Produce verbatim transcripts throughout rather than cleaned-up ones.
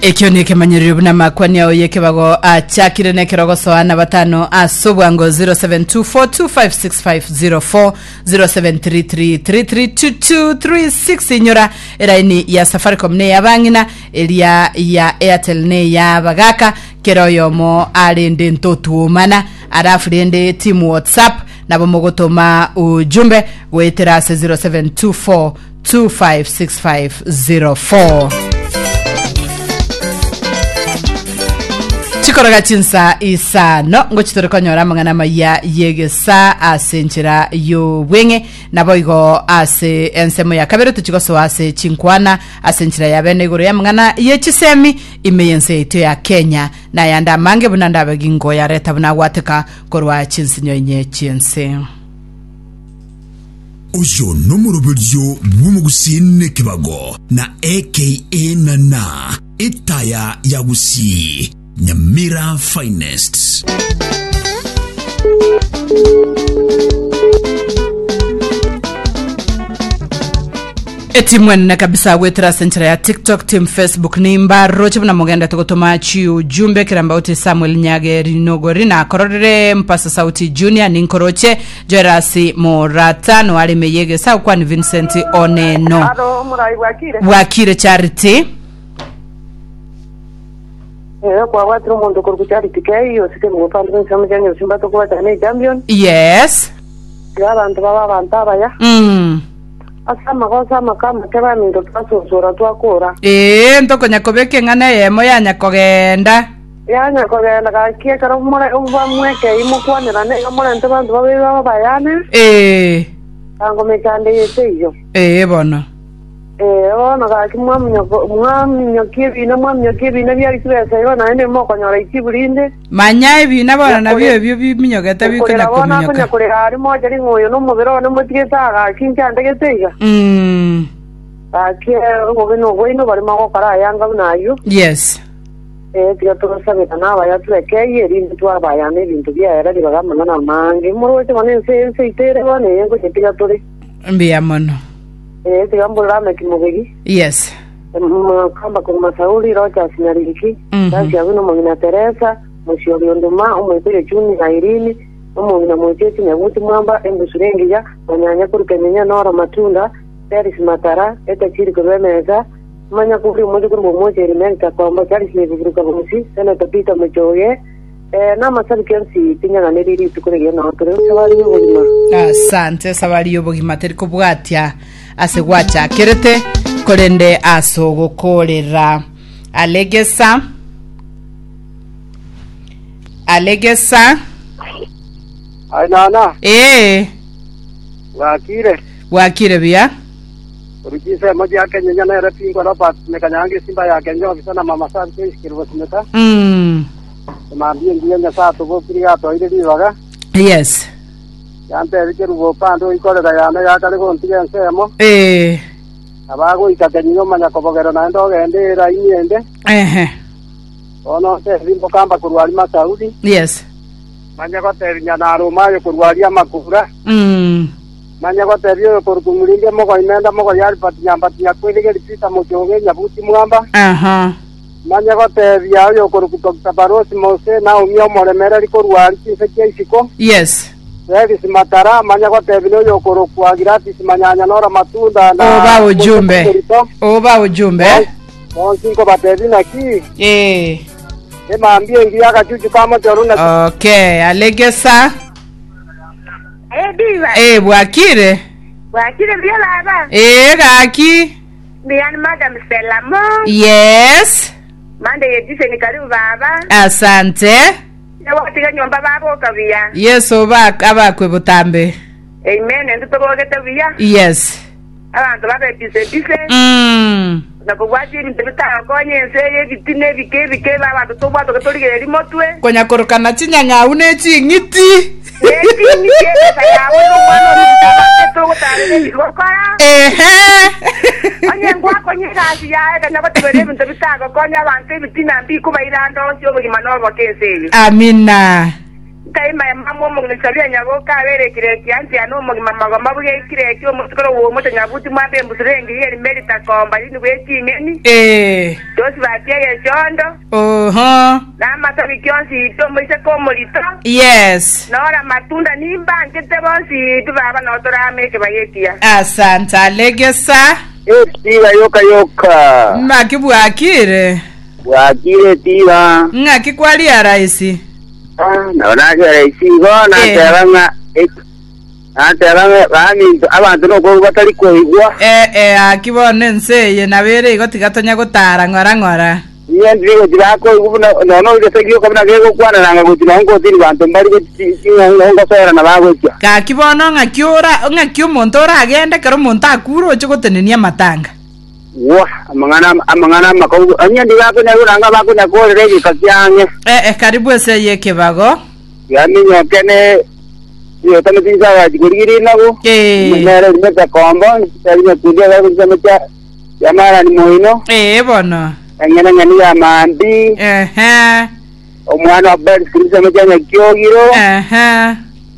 Ekioni kemanyiriro na makwani ya oyeke bago achakire ne kirogo soana batano asobwango zero seven two four two five six five zero four zero seven three three three three two two three six inyora eraini ya Safaricom ne yabangina elia ya Airtel ne ya bagaka keroyo mo alinde ntotuumana arafrende team WhatsApp nabo mogotoma ujumbe weterase zero seven two four two five six five zero four. Chikoroga chinsa isa no ngochitore konyora mangana maya yegesa asenchira yo wenge naboigo ase ensemo ya kabere tuchikoso ase chinkwana asenchira ya bene goro ya mangana yechisemi imeyense ito ya Kenya na yanda mange bunanda bagingo ya reta buna wateka korwa chinsinyo nye chinse Ojo nomurobelyo bumugusine kibago na aka Nana itaya yagusi Nyamira Finest. Etimwen kabisa wetra senchira ya TikTok, team Facebook nimba roche buna mogenda tokotoma chi ujumbe kiramba uti Samuel Nyage Rinogori na korore mpasa sauti Junior ninkoroche Jerasi Morata no wale meyege sa kwa ni Vincent Oneno. Ado murai wakire. Wakire Charity. Eh kwa watu mondo kurkuchari tikei osike mupande nsamjani osimbato kwa tane champion. Yes. Ya bantu baba bantaba ya. Mm. Asama kosa makama keba mindo paso sora tu akora. Eh ntoko nyakobeke ngana yemo ya nyakogenda. Ya nyakogenda ka kie karo mora umba mweke imukwanira ne mora ntabantu babe baba bayane. Eh. Tango mekande yeseyo. Eh bona. Eh ona ka kimwamnya mwamnya kibina mwamnya kibina byari twese yona ende moko nyora ikiburinde. Manya ibi nabona nabyo byo binyogeta bikanya kunyaka kunya kurera ari moja ri ngoyo no mubiro no mutigetaga kinchande getega mm akie ngo no goino bari mago kara yanga nayo yes eh tiga to sabeta na baya tweke yeri ntwa baya ne bintu bya era dibaga mana mange murwete bane se se itere bane ngo tiga tore mbia mono eh tiga mbura mekimugegi yes kamba kwa masauli rocha sinariki basi abino mwana Teresa Mwisho nduma umwepere chuni na Irini umwina mwechesi nyaguti mwamba embusurengiya wanyanya kurukanyanya nora matunda Paris matara eta chiri kubemeza manya kuri mmoja kuri mmoja ilimenta kwamba Paris ni kuruka bumusi sana tapita mechoye eh na masabi kensi tinya na neriri tukure na otore sabali yobogima asante sabali yobogima teriko bwatia asegwacha kerete korende asogo kolera alegesa Alegesa. Ay nana. Eh. Wakire. Wakire bia. Urujise moja yake nyanya na repingo na pat mekanyange simba yake nyo bisana mama sa kirwa simeta. Mm. Mambi ndiye nya sa to bopria to ile divaga. Yes. Yante rikiru go pando ikore da yana ya kale go ntige nsemo. Eh. Abago ikakenyo manya kobogero na ndo gende ra inyende. Eh. Ono se rimbo kamba kurwali masaudi. Yes. Manya ko terinya na Roma yo kurwali amakura. Mm. Manya ko teriyo kurkumulinge moko imenda moko yari patinya patinya kwelege lipita mojonge nyabuti mwamba. Aha. Manya ko teriya yo kurkutokta barosi mose na umyo moremera liko kurwali kifekia isiko. Yes. Evi simatara manya ko teriyo yo kurukwa gratis manyanya nora matunda na Oba ujumbe. Oba ujumbe. Monsinko bateri na ki. Eh. Ema ambie ngia kachuchu kama toruna. Okay, alegesa. Eh diva. Eh bwakire. Bwakire bia laba. Eh gaki. Bian madam Selamo. Yes. Mande yedise ni karibu baba. Asante. Ya wakati nyomba baba okabia. Yes oba abakwe butambe. Amen ndo togete bia. Yes. Abantu babe bise bise. Mm. Nakugwaji mtebita konye nseye bitine bike bike abantu to bwato katolige limotwe. Konya korokana chinyanga une chingiti. Eti ni kete saya wono mwana mtaba to tare ni kokara. Ehe. Onye ngwa konye kasi ya kana batwere mtebita konya abantu bitina mbi kuba irando syo bugima no bakenseye. Amina. kai mai mamo mo ni sabia nyago ka bere kire kianti ano mo mama mama buge kire kio mo tukoro wo mo nyabuti mambe mbusirengi yeri merita komba ni weti ngeni eh dos va tiege chondo oho na mata bikionsi to mo se komo lito yes na ora matunda ni banke te bonsi tu baba no tora me ke bayekia asanta legesa Tiba yoka yoka. makibwakire Wakire tiba. ngaki kwali ya raisi Ah, naona raisi go na Eh. teranga. Na teranga bami abantu no go batari ko igwa. eh eh akibone nseye nabere igotigatonya gutara ngora ngora Iye ndigo dirako igwa no no ile segio kabna gego kwana nanga gutina ngo tiri bantu mbari go ngo ngo sera na bago kya. kakibono ngakiura ngaki umuntu uragende kero umuntu akuru ocho gotenenia matanga Wa amangana amangana makau anya ndibako na uranga bako na ko rege kakyange. eh eh karibu eseye kebago Yani nyokene yo tame tinza wa jigurigiri nago. eh Mere meta kombo tari na kudia ga kusamcha yamara ni moino. eh bono Engena ngani ya mandi eh eh omwana wa bed skrisa mejanya kyogiro eh eh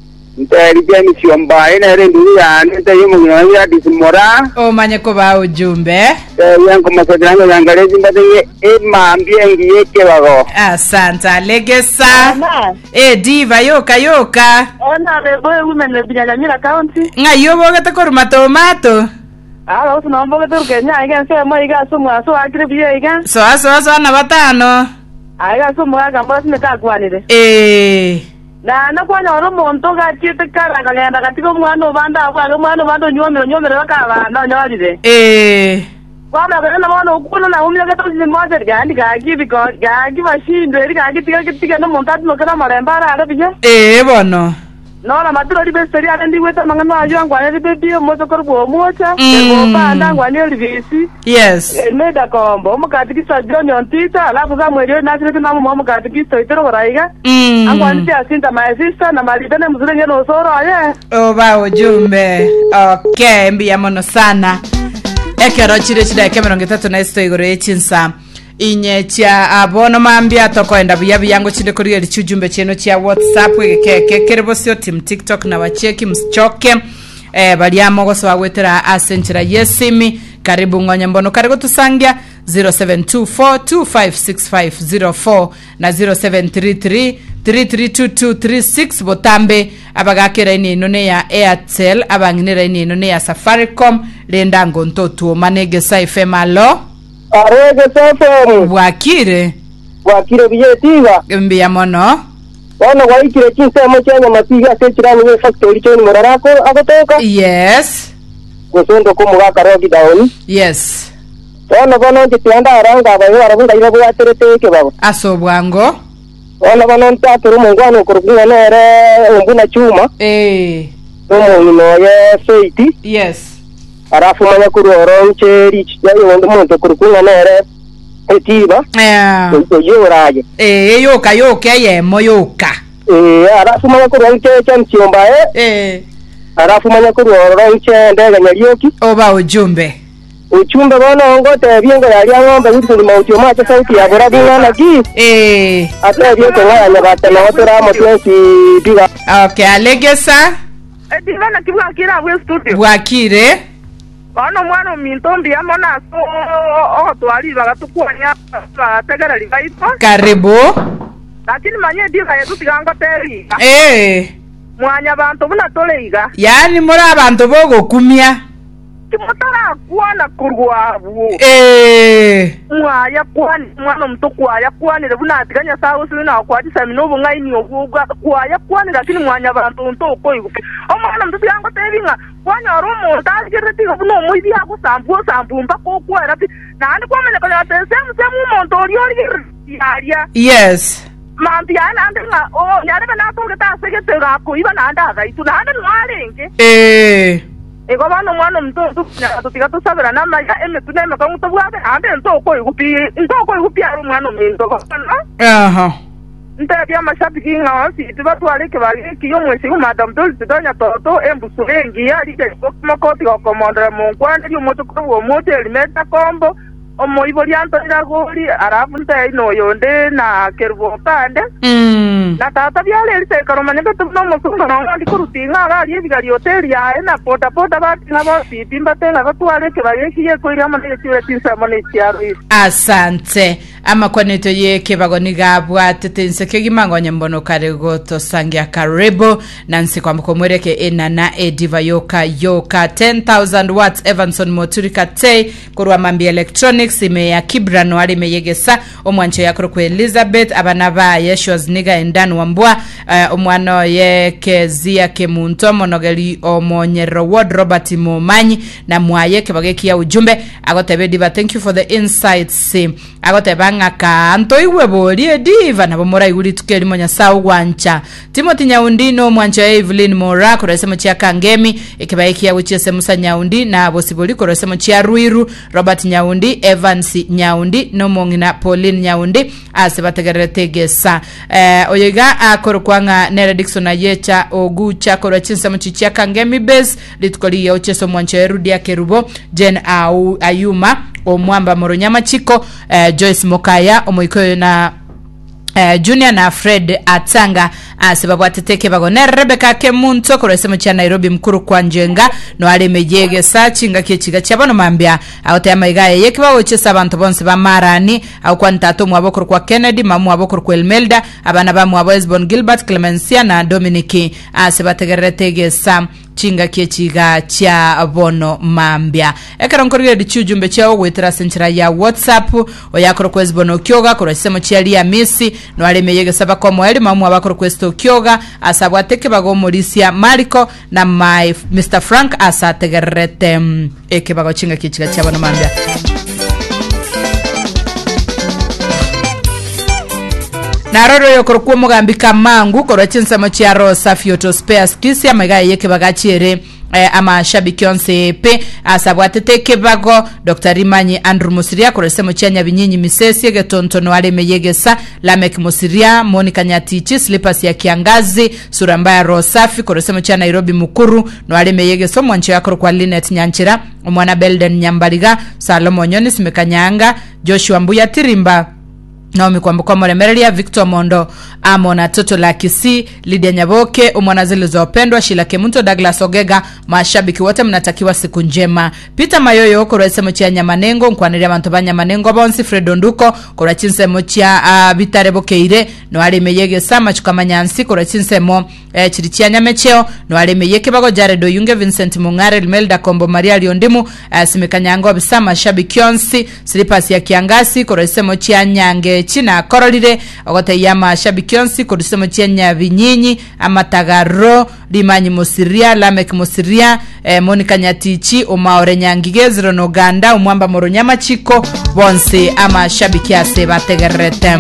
ntari jami siomba ina rendu ya nta yumo ngina ya disimora o manye ko ba ujumbe yanko masadanga yangalezi mbadenge e mambie ngiye kebago. asanta legesa eh diva yoka yoka Ona beboe women le binyanyamira county. ngayobo gata koruma tomato Ala usu nombo ke turke nya iga se mo iga sumu aso akire biye iga. so aso aso na batano Aiga sumu aga mbas me ka kwanire. eh Na na kwanya oro monto ga chite kara kagenda katiko mwana banda kwa mwana banda nyomero nyomero ka banda nyarire. eh Kwamba kana mwana ukuna na umya ke tozi moja ga ndi ga gibi ga ga gibi shindo eri ga gibi ga tiga no monta no kana marembara ara biye. eh bono No la maturo di besteri ara ndi weta mangana ajo angwa ni bebio moto korbo mocha. Mm. Ego banda angwa ni elvisi. yes Meda kombo mukatikisa jonyo ntita alafu za mwelio nasire tuna mu mukatikisa itero baraiga mm angwa nti asinta my sister na malibene mzure ngeno soro aye o ba ujumbe okay mbia mono sana ekero chire chida ke mirongo itatu na isto igoro echinsa inyecha abono mambia tokoenda buya biyango chinde kuri eri chujumbe cheno cha WhatsApp keke kerebosio tim TikTok na wacheki msichoke eh baliamo goso wagwetera asenchira yesimi karibu ngonya mbono karigo tusangia zero seven two four two five six five zero four na zero seven three three three three two two three six botambe abagakira ini none ya Airtel abanginira ini none ya Safaricom lenda ngonto tu manege F M alo Arege safari wakire wakire biye tiba mbia mono wana waikire kinsa mochanya masiga sechira ni factory choni morarako agotoka yes gosondo ko muga karogi daoni yes wana bana ntenda aranga abayo arabunga ibo yaterete ke babo aso bwango wana bana ntaturu mungwano kurugina nere ombuna chuma eh omo ino ye feiti yes arafu manya kuroro ncheri yayo ndo muntu kurugina nere etiba eh ko yoraje eh yoka yoka yemo yoka eh arafu manya kuroro nche mchiomba eh eh arafu manya kuroro nche ndega nyarioki oba ujumbe uchumbe bana ngote byengo ya ngombe ngutu ni maucho macho sauti ya bora bingana ki eh ate byo ko ngaya nyabata na otora mo twenty biga okay alegesa edi bana kibwa kira we studio bwakire bana mwana mintombi amona so o twali bagatukwania bategera ligaito karibu lakini manye diga yetu tigango teri eh mwanya abantu buna toleiga yani muri abantu bogokumia kimotara kuona kurwabu eh mwaya kwani mwana mto kwaya kwani rebuna atiganya sawo sina kwati samino ngai ni obugwa kwaya kwani lakini mwanya abantu nto koyi omwana mto yango tebinga kwanya romo tagireti kuno muidi hago sampu sampu mpako kwera pi nani kwa mene kala semu semu monto riori yaria yes mambi ana andinga o nyane bana to geta segete ga ko iba na anda ga itu na anda nwalenge eh ego bano mwana mto tunya tutika tusabira nama ya eme tuneme ka muto bwabe ande nto ko igupi nto ko igupi ari mwana minto ko aha nta bya mashabiki ngawa si tiba twale ke bali kiyo mwesi ku madam tol tidonya toto embusu engi ya like ko makoti ko komandra mu kwande yo moto ko wo motel meta kombo omo ibo lyanto ira goli arafu nta ino yonde na kerbo kande mm na tata byale lise karomanya betu no musunga no ndi kurutinga ali bigari hotel ya na pota pota bati na basi timba tena batwale ke bayekiye ko ira mane tiwe tinsa mane tiaro. Asante ama kwaneto yeke bagoniga bwatete nseke gimango nyembono karego to sangia karebo nansi kwa mkomwereke enana ediva yoka yoka ten thousand watts Evanson Moturika Tay kurwa mambi electronics ime ya Kibra no ali meyegesa omwancho yakro ku Elizabeth abana ba Yeshua's niga endanu wambua uh, omwano yeke zia ke muntu monogeli omonyero ward Robert Momanyi na mwayeke bageki ya ujumbe agotebe diva thank you for the insights agoteba ngaka anto iweboli diva na bomora iguli tukeli monya sawu wancha Timothy Nyaundi no mwancho ya Evelyn Mora kuresemo chia Kangemi ikibaiki ya wichese Musa Nyaundi na bosiboli kuresemo chia Ruiru Robert Nyaundi Evans Nyaundi no mongina Pauline Nyaundi asebategeretegesa eh oyega akorokwanga Nere Dixon ayecha ogucha korachinsa mchichia Kangemi base litukoli ya ucheso mwancho ya Rudia Kerubo Jen au Ayuma omwamba Moronyama Chiko eh, Joyce Mokaya omoikoyo na Uh, Junior na Fred Atanga uh, sababu ateteke bagone Rebecca Kemunto kuresemo cha Nairobi mkuru kwa njenga no ale mejege sachinga kechiga chabano mambia aote amaigaye yekiba wochesa abantu bonse ba marani au kwa ntato mwabokuru kwa Kennedy mamu abokuru kwa Elmelda abana ba mwabo Esbon Gilbert Clemencia na Dominiki uh, sabategeretege sam chinga kechiga cha bono mambia ekero nkorire dichujumbe chao gwetera senchira ya WhatsApp oyakoro kwezbono kyoga kurasemo chialia misi no alemeyege saba kwa mweli mamu abakoro kwesto kyoga asabwateke bagomolisia Mariko na my Mister Frank asategerete eke bago chinga kechiga cha bono mambia Naroro yokorokuwa mugambika mangu korachinsa mochiaro safioto spares kisi amagaye yeke bagachere eh, ama shabiki onse pe asabwatete bago Doctor Rimanyi Andrew Musiria kuresemo chanya binyinyi misesi getontono wale meyegesa Lamek Musiria Monica Nyatichi slippers ya kiangazi sura mbaya rosafi kuresemo cha Nairobi mukuru no wale meyegesa mwancho yakoro kwa Linet Nyanchira omwana Belden Nyambaliga Salomo Nyoni Simekanyanga Joshua Mbuya Tirimba Naomi Kwambuko Moremerelia Victor Mondo Amona Toto Lakisi Lydia Nyaboke umwana zilizo opendwa Sheila Kemunto Douglas Ogega mashabiki wote mnatakiwa siku njema Peter Mayoyo kurese mochia Nyamanengo nkwanelia mantobanya Manengo bonsi Fredo Nduko kurachinse mochia uh, Bitare Bokeire no ale meyege sama chukamanyansi kurachinse mo eh, chirichia Nyamecheo no ale meyeke bago Jared Oyunge Vincent Mungare Melda Kombo Maria Liondimu uh, Simekanyango bisama shabiki onsi slippers ya kiangasi kurese mochia Nyange china korolire ogote yama shabikionsi kurisemo chenya binyinyi amatagaro Limanyi Musiria Lamek Musiria eh, Monica Nyatichi Omaore Nyangige Zero Noganda umwamba Moronyama Chiko bonse ama shabikiase bategerete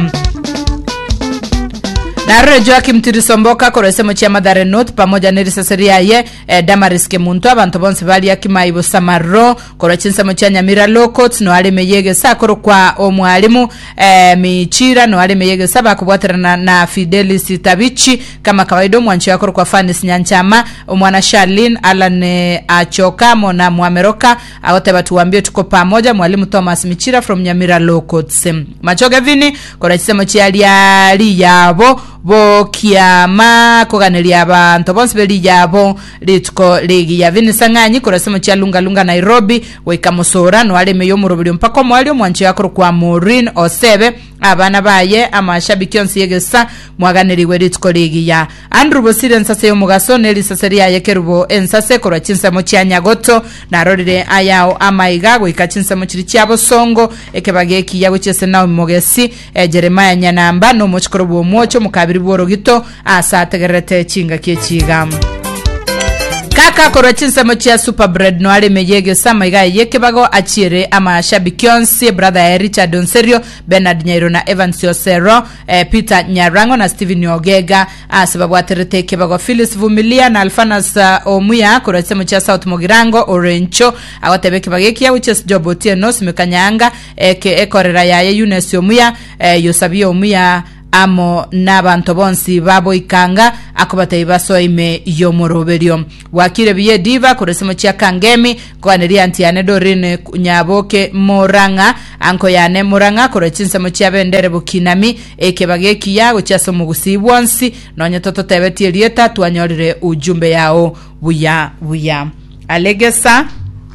Na rejo akimtirisomboka kuresemo chia Madare Note pamoja nirisa seria ye eh, Damaris Kemunto abantu bonse bali yakimaibo Samaro kurachinsa mochia Nyamira Lokot no ale meyege sakoro kwa omwalimu eh, Michira no ale meyege saba kubwatera na, na Fidelis Tabichi kama kawaida mwancho yakoro kwa Fanis Nyanchama omwana Charlene Alan Achoka mona Mwameroka awote batu wambie tuko pamoja mwalimu Thomas Michira from Nyamira Lokot machoge vini kurachinsa mochia liali yabo bo kiama koganelia abantu bonse beli yabo litko ligi ya vinisanganyi kurasemo cha lunga lunga Nairobi wekamusora no ale meyo murobili mpako mwali mwancho yakoro kwa Maureen Osebe abana baye amashabiki onse yegesa mwaganeliwe litko ligi ya Andrew Bosire nsase yo mugaso neli saseria yekerubo ensase kurachinsa mo cha Nyagoto na rodire ayao amaiga wekachinsa mo chiri cyabo songo ekebageki yago chese nawo mogesi e, Jeremiah Nyanamba no mochikorobo mocho mukabiri borogito asategerete chinga kechiga Kaka korachinsa mochia super bread no ale meyege sama iga yeke bago achire ama shabikionsi brother Richard Onserio Bernard Nyairo na Evans Osero eh, Peter Nyarango na Steven Ogega sababu aterete ke bago Phyllis Vumilia na Alfanas uh, Omuya korachinsa mochia South Mogirango Orencho awatebeke bageki ya uches Jobotie no Simekanyanga eke ekorera ya Eunice Omuya eh, Yosabio Omuya amo n'abantu bonsi babo ikanga akobatayi basoime yo muroberio wakire biye diva kuresemo chia Kangemi kwaneria antiane dorine nyaboke moranga anko yane moranga kurechinse mo chia bendere bukinami ekebageki yago chaso mugusibwansi nonya toto tebeti elieta twanyorire ujumbe yao buya buya alegesa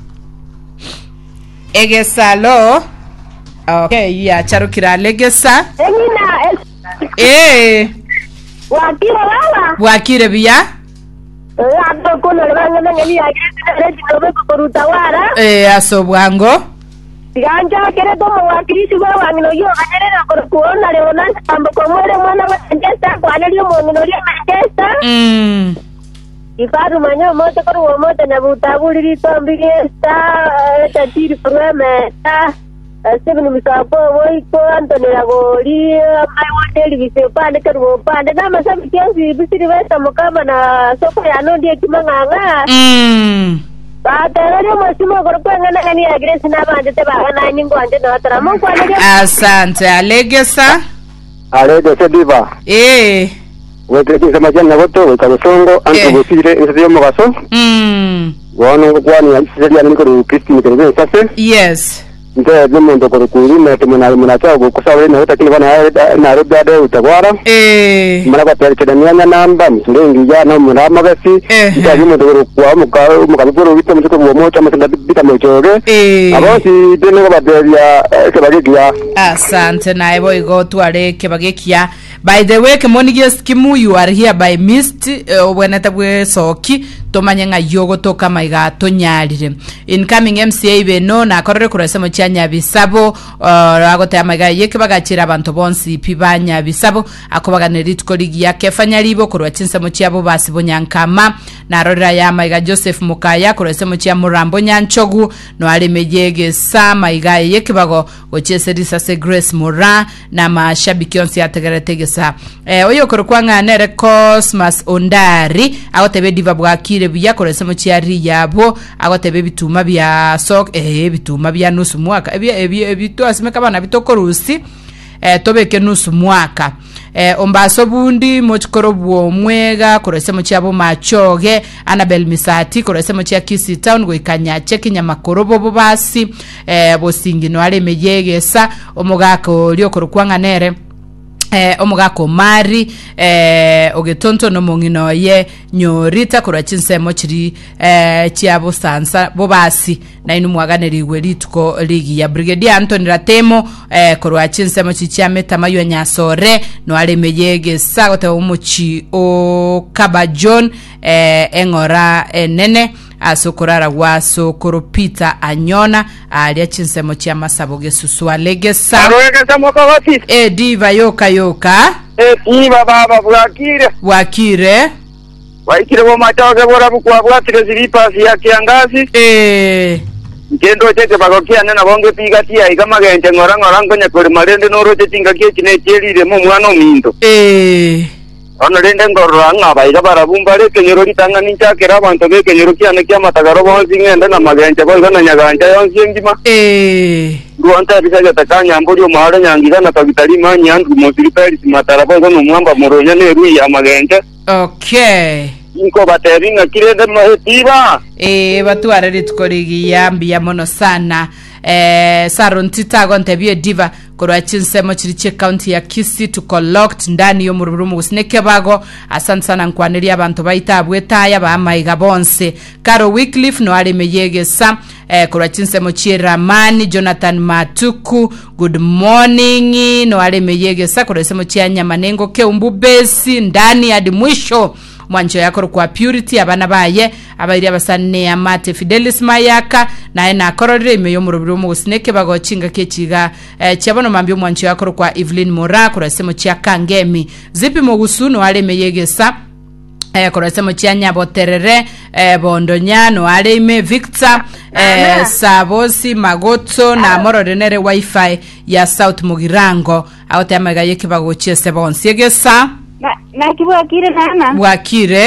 egesa lo okay ya charukira alegesa Emina eh wakire baba wakire biya Ando kono langa ngani agere tinobe korutawara eh asobwango Ganja kere to wakirisi wa wangino yo kanere na kuona leona ambo komwere mwana wa Manchester kwa nalio mwana wa Manchester mm Ifaru manyo moto koru moto na butabuli tombigesta tatiri programa ta seven mikapo woi ko antonera goli mai woteli bise pande karu pande na masabi kiasi bisiri wesa mukama na soko ya no die kimanganga mm Baterero masimo korupanga na kani agresi na bande te bana ningo anje no tara mo kwa ndio asante alegesa Alegesa diva. eh Weke kisema jana goto wekabosongo anto bosire ndio mugaso. mm Wono kwani alisiri ani ko Kristo mkereze sase. yes Ndio ndio ndo ko kuri na tumana mnacha kusawe na utakini bana na rubade utagwara. eh Mara kwa tele nyanya namba msurengi ya na murama gasi. Ndio ndio ndo kwa muka mukaburo bito mtuko bomocha mutenda bita mochoge. eh Abosi dene ko bateria kebagiya. asante na ebo igo tware kebagekia by the way kemoniges kimu you are here by mist uh, weneta bwe soki tomanya yogo toka maiga tonyarire incoming M C A beno na korore kurasemo cyanya bisabo uh, agote amaiga yeke bagakira abantu bonsi pibanya bisabo akobaganira itkoligi yake fanyalibo kurwachinsemo cyabo basibo nyankama na rora ya maiga Joseph Mukaya kurasemo cya Murambo Nyanchogu no alemejege sa maiga yeke bago gocheserisa se Grace Mora na mashabiki onsi ategeretegesa eh oyo korkwanga nere Cosmas Ondari agotebe diva bwakire biyakoresemo cyari yabo agotebe bituma bya sok eh bituma bya nusu mwaka ebi ebito asimeka bana bitokorusi eh tobeke nusu mwaka eh ombaso bundi mochikoro bwo mwega koresemo cyabo machoge Annabel Misati koresemo cya Kisi Town go ikanyache kinyamakorobo bo basi eh bosingino ale mejegesa omugako lyo korukwanga nere eh omugako mari eh ogetonto no mongino ye nyorita kurachinsemo chiri eh chiabo sansa bobasi na inu mwaganeriwe litko ligi ya Brigadier Anthony Ratemo eh kurachinsemo chichiame tamayo nyasore no ale mejege sagote umuchi o Kabajon eh engora enene asokorara waso koropita anyona ali achinsemo chia masaboge susu alegesa Alegesa moko hoti. e diva yoka yoka E diva baba bwakire. wakire Waikire bo machoge bora bukwa bwatire zilipa ya kiangazi. eh Ngendo cheke bagokia nena bonge piga tia igama genje ngora ngora ngonya kuri marende noro chinga kie chine chelire mu mwana mindo. eh Ono rende ngoro anga baiga barabumba le kenyoro kitanga nincha kera bantu be kenyoro kiane kia matagaro bonzi ngenda na magenje bonga na nyaganja yonsi ngima. eh Ruanta bisa takanya mbori omara nyangira na kabitali manyi andu mosiripali matara bonga no mwamba moronya ne rui ya magenje. okay Inko bateringa kirende mahetiba. eh batware litkoligi yambia mono sana eh Saron Titago ntebie diva korwachinsemo chiriche county ya Kisii tuko locked ndani yo mururumu usneke bago asante sana nkwaneria abantu baitabwe taya ba maiga bonse Karo Wycliffe no ale meyege sa eh korwachinsemo chiramani Jonathan Matuku good morning no ale meyege sa korwasemo chianya manengo keumbu besi ndani hadi mwisho mwancho yako kwa Purity abana baye abairi abasane amate Fidelis Mayaka na ena korore imeyo murubiro mu snake bagochinga kechiga eh, cyabono mambyo mwancho yako kwa Evelyn Mora kurasemo cya Kangemi zipi mu gusuno ale meyegesa eh kurasemo cya Nyaboterere eh Bondonyano ale ime Victor eh Sabosi Magoto na mororenere wifi ya South Mugirango awote amagaye kibagochie sebonsi yegesa na na kibwakire nana wakire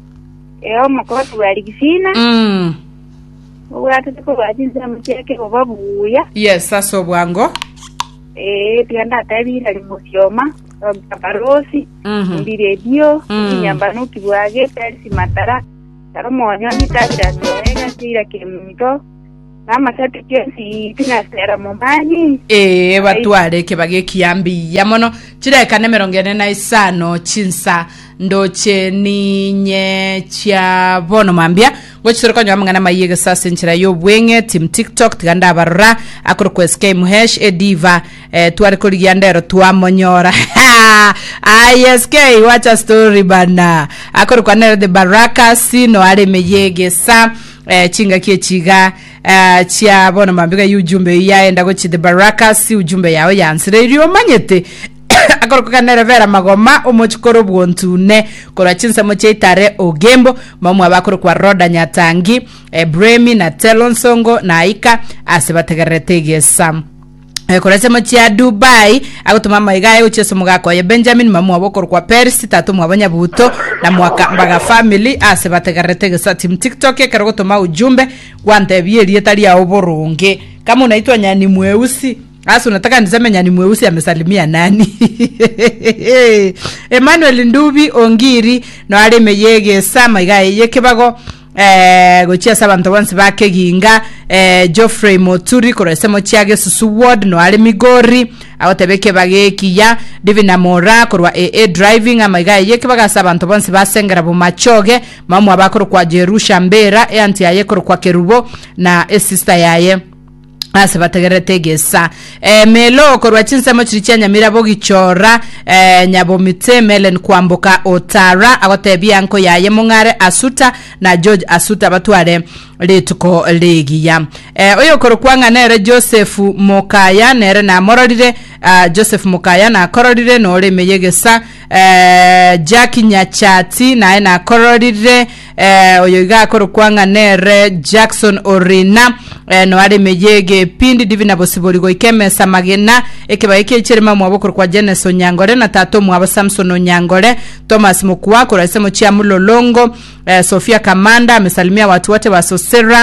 eh omukozi wali kifina mm ubwate ko bajinza mukeke obabuya yes aso bwango eh byanda tabira limusyoma Kaparosi, Mbiredio, Nyambanuki Bwage, Tersi Matara, Taramonyo, Nitara, Soega, Tira Kimiko, Mama Sati Kensi, Pinastera Momani. Eh, batware ke bage kiambi ya mono. Chira kane merongene na isano chinsa ndoche ninye chia bono mambia. Gochiro kanyo amangana mayege sasa nchira yo bwenge team TikTok tiganda barra akoro ko S K Muhesh ediva eh, tuare ko ligiandero tua monyora. I S K wacha story bana. Akoro kwa nere de baraka sino ale meyege sa eh, chinga kie chiga eh, chia bono mambika ujumbe yaenda go chide baraka si ujumbe yao yansire rio manyete akoro kanere vera magoma omochikoro bwontune kora chinsa mocheitare ogembo mamu abakoro kwa Roda Nyatangi eh, Bremi na Telonsongo na Aika asibategeretege sam e kora sema chia Dubai agutuma maigaye ucheso mugako ya Benjamin mamu abokoro kwa Persi tatu mwabanya buto na mwaka mbaga family asibategeretege sa team TikTok ekero gutuma ujumbe gwante bieri etali ya oborunge kama unaitwa nyani mweusi Asu unataka niseme nyani mweusi amesalimia nani? Emmanuel Ndubi Ongiri no ale meyege sama igaye yekebago eh gochia sabantu bonse bake ginga eh Geoffrey Moturi koresemo chiage susu ward no ale Migori awotebeke bageki ya Divina Mora korwa A A driving amaigaye yekebaga sabantu bonse basengera bu machoge mamu abakoro kwa Jerusha Mbera e anti yaye korwa kwa Kerubo na e sister yaye ase bategeretegesa eh melo korwa chinsemo chiricha Nyamira bogichora eh Nyabomite Melen kwamboka Otara agotebia nko yaye mungare Asuta na George Asuta batware letuko legiya eh oyo korkwanga nere Joseph Mokaya nere na mororire uh, Joseph Mokaya na kororire no le meyegesa eh Jackie Nyachati na na kororire eh oyo ga korkwanga nere Jackson Orina eh no ale meyege pindi Divina Bosiboligo ikeme samagena ekeba ikechirema mwabokoro kwa Jenes Onyangore na tato mwabo Samson Onyangore Thomas Mukwa korasemo chia Mulolongo eh, Sofia Kamanda amesalimia watu wote wa Sosera